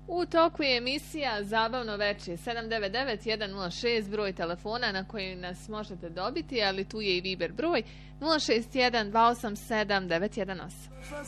U toku je emisija Zabavno veče 799-106 broj telefona na koji nas možete dobiti, ali tu je i Viber broj 061 287 918.